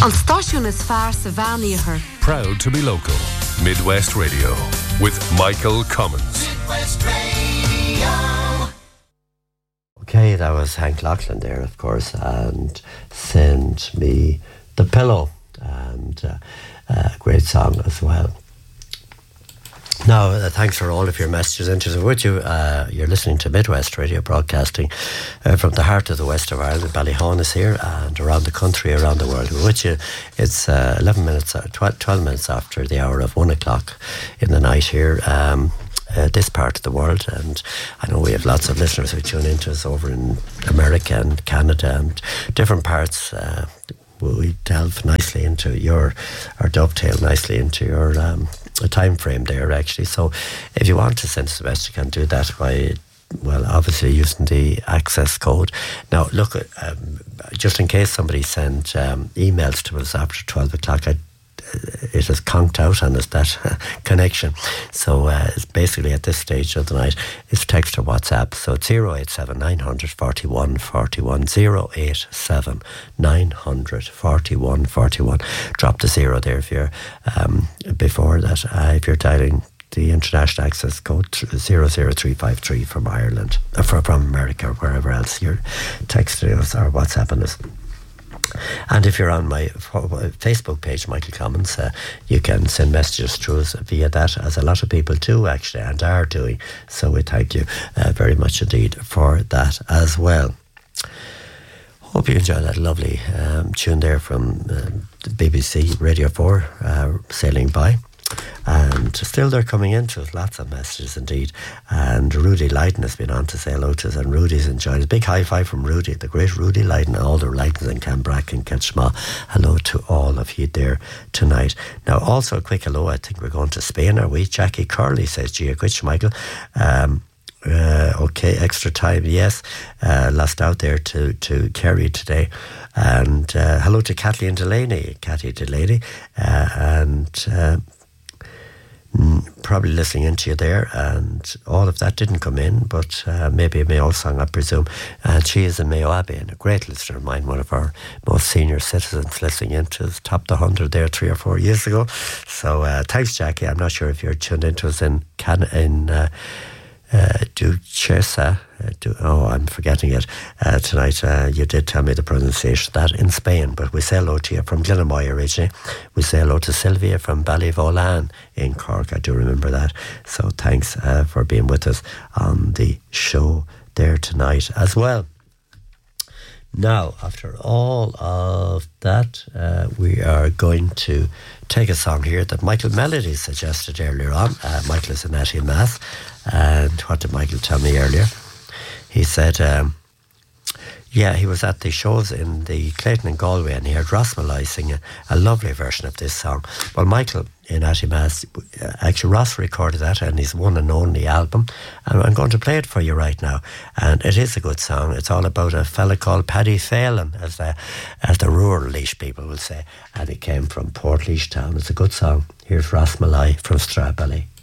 An stáisiún is fearr sa bheanaíochar. Proud to be local. Midwest Radio with Michael Cummins. Midwest Radio. Okay, that was Hank Lachlan there, of course, and Send Me the Pillow, and a great song as well. Now, thanks for all of your messages into the would you. You're listening to Midwest Radio broadcasting from the heart of the west of Ireland. Ballyhon is here and around the country, around the world. With you, it's 12 minutes after the hour of 1 o'clock in the night here. This part of the world, and I know we have lots of listeners who tune into us over in America and Canada and different parts. We delve nicely into or dovetail nicely into your time frame there, actually. So if you want to send us a message, you can do that by, well, obviously using the access code. Now, look, just in case somebody sent emails to us after 12 o'clock, it has conked out on us, that connection. So it's basically at this stage of the night, it's text or WhatsApp. So it's 087 900 41 41, 087 900 41 41. Drop the 0 there if you're, before that, if you're dialing the international access code 00353 from Ireland, from America or wherever else you're texting us or WhatsApping us. And if you're on my Facebook page, Michael Cummins, you can send messages to us via that, as a lot of people do actually and are doing. So we thank you very much indeed for that as well. Hope you enjoyed that lovely tune there from the BBC Radio 4, Sailing By. And still they're coming into us, lots of messages indeed. And Rudy Lydon has been on to say hello to us, and Rudy's enjoying it. Big high five from Rudy, the great Rudy Lydon, all the Lydons in Cambrack and Ketchma. Hello to all of you there tonight. Now also a quick hello, I think we're going to Spain, are we? Jackie Curley says, Gia Gwitch, Michael. Okay, extra time, yes. Lost out there to Kerry today. And hello to Kathleen Delaney, Cathy Delaney, and probably listening into you there, and all of that didn't come in, but maybe a Mayo song, I presume. And she is in Mayo Abbey, and a great listener of mine, one of our most senior citizens, listening into us, topped the 100 there 3 or 4 years ago. So thanks, Jackie. I'm not sure if you're tuned into us in Duchessa. I'm forgetting it tonight. You did tell me the pronunciation of that in Spain, but we say hello to you from Glenamoy originally. We say hello to Sylvia from Ballyvolan in Cork. I do remember that. So thanks for being with us on the show there tonight as well. Now, after all of that, we are going to take a song here that Michael Melody suggested earlier on. Michael is in Atty Mass, and what did Michael tell me earlier? He said, he was at the shows in the Clayton and Galway, and he heard Ross Malloy sing a lovely version of this song. Well, Michael in Atty Mass, actually Ross recorded that on his one and only album, and I'm going to play it for you right now. And it is a good song. It's all about a fella called Paddy Phelan, as the rural Laois people will say, and it came from Port Town. It's a good song. Here's Ross Malloy from Strawbelly.